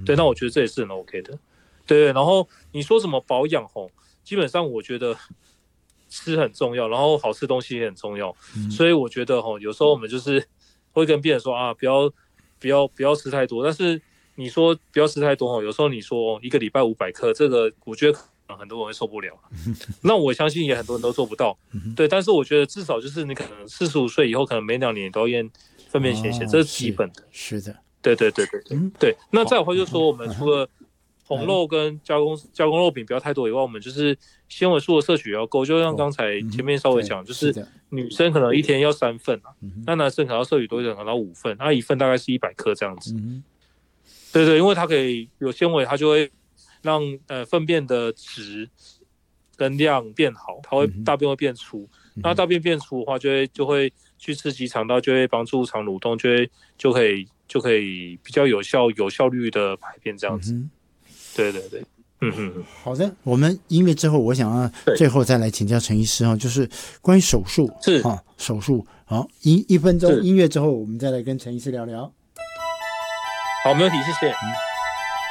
对，那我觉得这也是很 OK 的。对，然后你说什么保养吼，基本上我觉得吃很重要，然后好吃东西也很重要，所以我觉得吼，有时候我们就是会跟病人说啊，不要吃太多，但是你说不要吃太多吼，有时候你说一个礼拜500克，这个我觉得很多人会受不了，那我相信也很多人都做不到，对，但是我觉得至少就是你可能45岁以后，可能每2年都要验粪便潜血，这是基本的。 是的， 对。对，那再有话就是说，我们除了红肉跟加工肉品不要太多以外，我们就是纤维素的摄取也要够。就像刚才前面稍微讲，就是女生可能一天要3份啊，那男生可能要摄取多一点，可能要5份，那1份大概是100克这样子。对，因为它可以有纤维，它就会让粪便的质跟量变好，它会大便会变粗。那大便变粗的话，就会去刺激肠道，就会帮助肠蠕动，就可以比较有效率的排便这样子。对。 好的，我们音乐之后，我想要最后再来请教陈医师哈，就是关于手术是手术。好，1分钟音乐之后，我们再来跟陈医师聊聊。 好，没问题，谢谢。